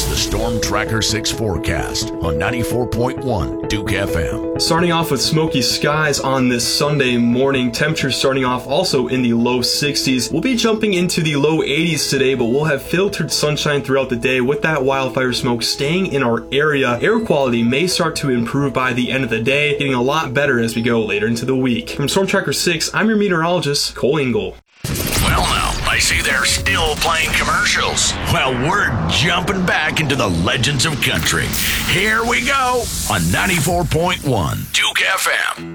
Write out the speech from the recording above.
is the Storm Tracker 6 forecast on 94.1 Duke FM. Starting off with smoky skies on this Sunday morning. Temperatures starting off also in the low 60s. We'll be jumping into the low 80s today, but we'll have filtered sunshine throughout the day with that wildfire smoke staying in our area. Air quality may start to improve by the end of the day, getting a lot better as we go later into the week. From Storm Tracker 6, I'm your meteorologist, Cole Engel. Well, now, I see they're still playing commercials. Well, we're jumping back into the legends of country. Here we go on 94.1 Duke FM.